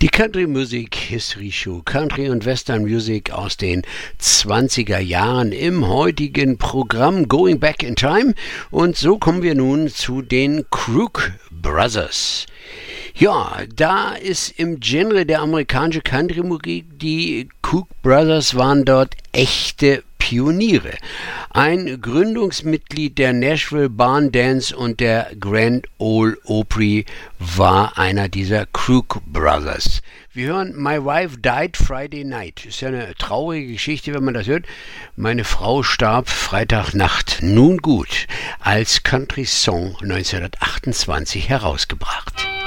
Die Country Music History Show, Country und Western Music aus den 20er Jahren im heutigen Programm Going Back in Time. Und so kommen wir nun zu den Crook Brothers. Ja, da ist im Genre der amerikanischen Country-Musik, die Crook Brothers waren dort echte Pioniere. Ein Gründungsmitglied der Nashville Barn Dance und der Grand Ole Opry war einer dieser Crook Brothers. Wir hören My Wife Died Friday Night. Ist ja eine traurige Geschichte, wenn man das hört. Meine Frau starb Freitagnacht. Nun gut, als Country Song 1928 herausgebracht.